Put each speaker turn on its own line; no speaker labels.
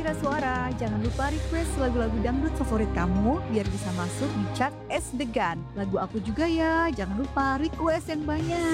Aira Suara, jangan lupa request lagu-lagu dangdut favorit kamu biar bisa masuk di chart Es Degan. Lagu aku juga ya, jangan lupa request yang banyak.